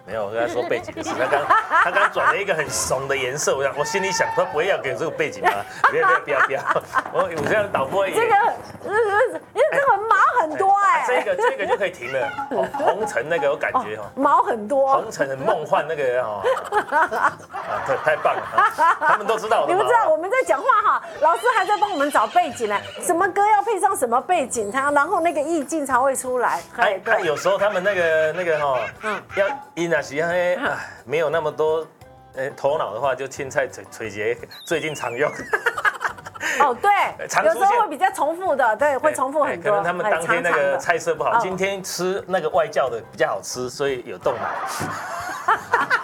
没有，我跟他说背景的事。他刚转了一个很怂的颜色，我心里想，他不会要给我这个背景吗？不要，我这样导播也。 这个，因为这个毛很多哎。 这个就可以停了。红尘那个我感觉哈， 毛很多。 红尘很梦幻那个哦，太棒了，他们都知道。 你们知道我们在讲话哈，老师还在帮我们找背景呢，什么歌要配上什么背景，然后那个意境才会出来。 有时候他们那个哈，要因啊是没有那么多头脑的话，就青菜垂节最近常用。 哦，对，有时候会比较重复的，对，会重复很多。 可能他们当天那个菜色不好，今天吃那个外教的比较好吃，所以有动脑。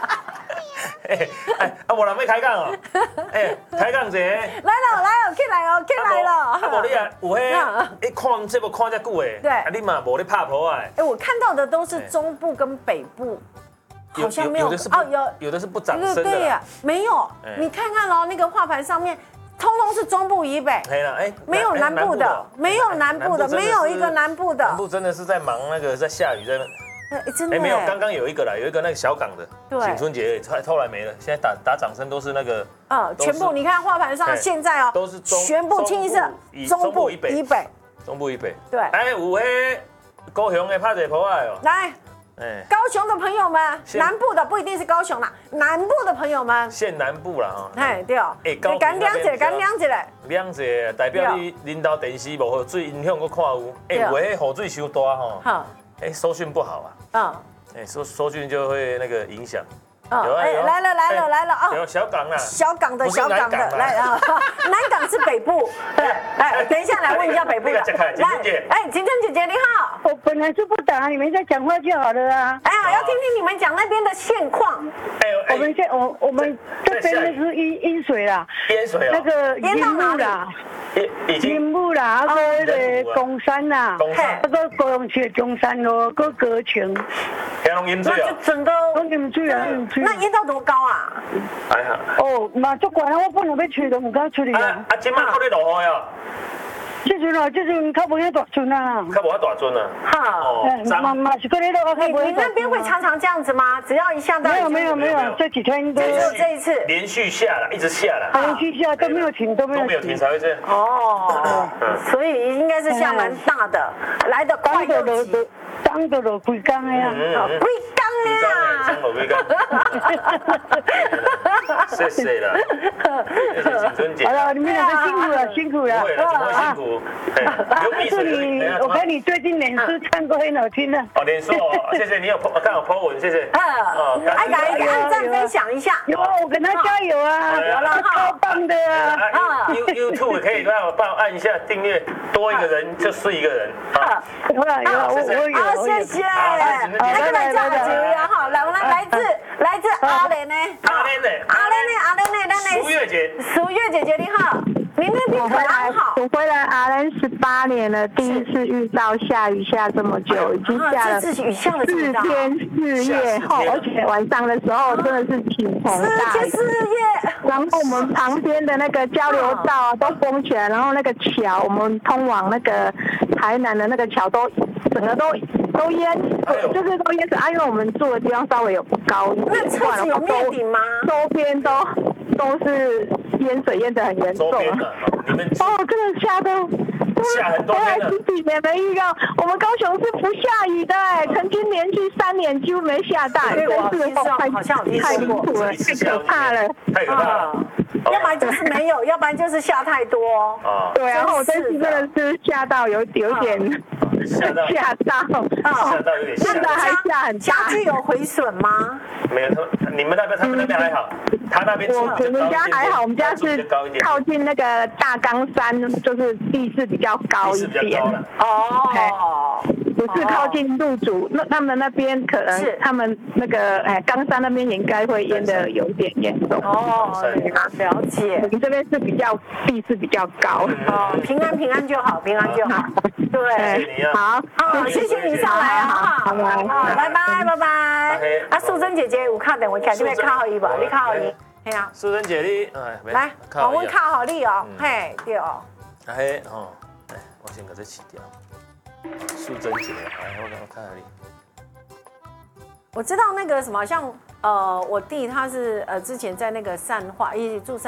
我人要开讲哦，开讲者。 来了，起来了。 无你啊，有迄看这部看遮久诶， 对， 你嘛无咧拍婆啊。 我看到的都是中部跟北部。好像没有有的是不长生的。 对呀，没有。你看看哦，那个画盘上面，通通是中部以北。没有南部的，没有南部的，没有一个南部的。 南部真的是在忙那个在下雨，在那。 真的。 没有，刚刚有一个那个小港的，对，春节后来没了，现在打掌声都是那个。 全部你看画盘上现在哦， 都是全部清一色，中部以北。 中部以北。 对。 有迄高雄的拍者婆啊哦。 来。高雄的朋友们，南部的不一定是高雄啦，南部的朋友们， 县南部啦哈。 对。敢两者嘞。 两者代表你领导电视无水影响我看有，有迄雨水伤大吼，收讯不好啊。收讯就会那个影响。来了啊！有小港啊，小港的来啊，南港是北部。等一下来问一下北部的。来，晴春姐姐你好， 我本来就不打，你们在讲话就好了啊。 要听听你们讲那边的现况。 我们这边那是淹水啦， 淹水啊， 那个淹木啦，淹木啦，那个公山啦，那个高雄市的中山路，个高雄。 淹水啊！ 那就整个都淹水啊！ 那淹到多高啊？ 还好。 哦，嘛足悬啊！我本来要吹都唔敢出去啊。 今麦靠咧落雨啊！ 这阵较无遐大阵啊。 较无遐大阵啊。 嘛是靠咧落， 你那边会常常这样子吗？只要一下到没有，这几天都只有这一次连续下了，一直下了。 连续下都没有停，都没有停才会这样。 所以应该是下蛮大的，来的快又急。 当的落几工的呀， 几工啊！ 张落几工。谢啦，谢谢晴春姐。 好了，你们两个辛苦了，辛苦了。 不会了，怎么辛苦？ 我看你最近脸书唱歌很好听的。 脸书哦，谢谢你有看我 po 文，谢谢。 按赞分享一下。 有，我跟他加油啊！超棒的啊 ！YouTube 可以让我帮我按一下订阅，多一个人就是一个人。 有了，我有。 谢谢。来叫几位啊？哈，来自阿莲呢？阿莲呢？苏月姐姐你好，您那边好。 我回来阿莲18年了，第一次遇到下雨下这么久，已经下了4天4夜后，而且晚上的时候真的是倾盆大雨。4天4夜。然后我们旁边的那个交流道都封起来，然后那个桥，我们通往那个台南的那个桥都整个都淹，就是都淹死啊！因为我们住的地方稍微有高一点， 那车子有灭顶吗？ 周边都是淹水，淹得很严重。 你们真的下很多天了。10几年没遇到，我们高雄是不下雨的，曾经连续3年几乎没下大雨，真是太离谱了，太可怕了， 太可怕了。 要不然就是没有，要不然就是下太多。 对，然后我这次真的是下到有点吓到有点吓到， 现在还下很大。 家具有毁损吗？ 没有，你们那边他们那边还好，他那边我们家还好，我们家是靠近那个大冈山，就是地势比较高一点。不是靠近路主，那他们那边可能他们那个冈山那边应该会淹得有点严重。 了解。 我们这边是地势比较高。 平安就好，平安就好。对， 好， 谢谢你上来啊，好，拜拜。素贞姐姐有卡电话，你要卡好伊无？你卡好伊？系啊。 素贞姐你来，我卡好你哦，嘿，对哦。 我先把这洗掉。素贞姐，我看下你。 我知道那个什么，像我弟他是之前在那个善化，住善